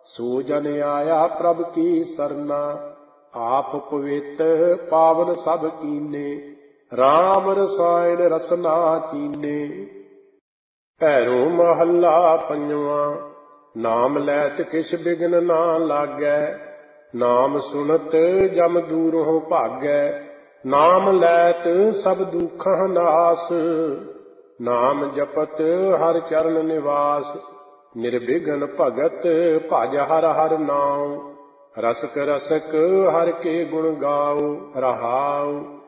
ਸੋ ਜਨ ਆਇਆ ਪ੍ਰਭ ਕੀ ਸਰਨਾ। ਆਪ ਪਵਿੱਤ ਪਾਵਨ ਸਭ ਕੀਨੇ, ਰਾਮ ਰਸਾਇਣ ਰਸਨਾ ਚੀਨੇ। ਭੈਰੋ ਮਹੱਲਾ ਪੰਜਵਾਂ। ਨਾਮ ਲੈਤ ਕਿਛ ਬਿਘਨ ਨਾ ਲਾਗੈ, ਨਾਮ ਸੁਣਤ ਜਮ ਦੂਰੋਂ ਭਾਗੈ। ਨਾਮ ਲੈਤ ਸਭ ਦੁਖਾਂ ਨਾਸ, ਨਾਮ ਜਪਤ ਹਰ ਚਰਨ ਨਿਵਾਸ। ਨਿਰਬਿਘਨ ਭਗਤ ਭਜ ਹਰ ਹਰ ਨਾਉ, ਰਸਕ ਰਸਕ ਹਰ ਕੇ ਗੁਣ ਗਾਓ। ਰਹਾਉ